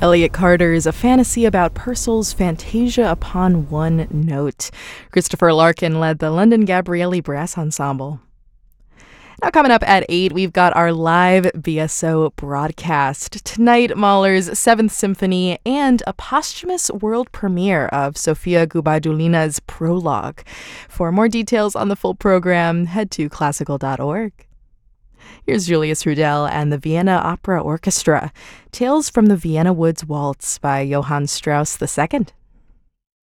Elliot Carter's A Fantasy About Purcell's Fantasia Upon One Note. Christopher Larkin led the London Gabrieli Brass Ensemble. Now coming up at 8, we've got our live BSO broadcast. Tonight, Mahler's 7th Symphony and a posthumous world premiere of Sofia Gubaidulina's Prologue. For more details on the full program, head to classical.org. Here's Julius Rudel and the Vienna Opera Orchestra. Tales from the Vienna Woods Waltz by Johann Strauss II.